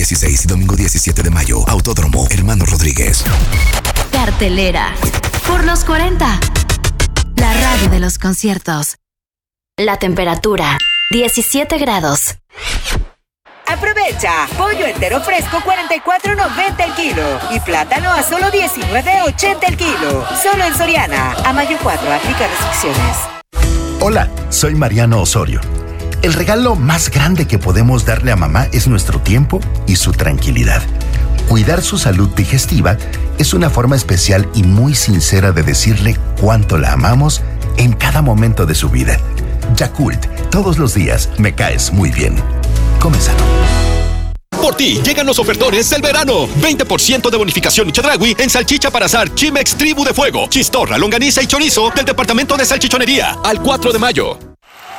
16 y domingo 17 de mayo. Autódromo Hermano Rodríguez. Cartelera. Por los 40. La radio de los conciertos. La temperatura, 17 grados. Aprovecha, pollo entero fresco 44.90 el kilo y plátano a solo 19.80 el kilo. Solo en Soriana. A mayo 4, aplica restricciones. Hola, soy Mariano Osorio. El regalo más grande que podemos darle a mamá es nuestro tiempo y su tranquilidad. Cuidar su salud digestiva es una forma especial y muy sincera de decirle cuánto la amamos en cada momento de su vida. Yakult, todos los días me caes muy bien. Come sano. Por ti, llegan los ofertones del verano. 20% de bonificación y Chedraui en salchicha para asar Chimex Tribu de Fuego, chistorra, longaniza y chorizo del departamento de salchichonería. Al 4 de mayo.